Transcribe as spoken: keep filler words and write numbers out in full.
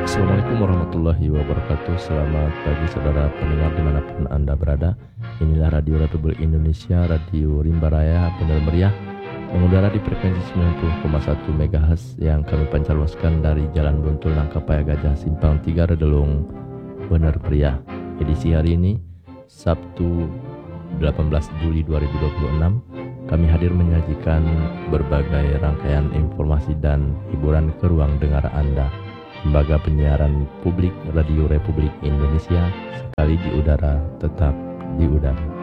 Assalamualaikum warahmatullahi wabarakatuh. Selamat pagi saudara pendengar dimanapun Anda berada. Inilah Radio Republik Indonesia, Radio Rimba Raya, benar meriah, mengudara di frekuensi sembilan puluh koma satu megahertz yang kami pancarluaskan dari Jalan Buntul Nangkapaya Gajah Simpang tiga Redelung, benar meriah. Edisi hari ini Sabtu delapan belas Juli dua ribu dua puluh enam, kami hadir menyajikan berbagai rangkaian informasi dan hiburan ke ruang dengar Anda. Lembaga Penyiaran Publik Radio Republik Indonesia, sekali di udara tetap di udara.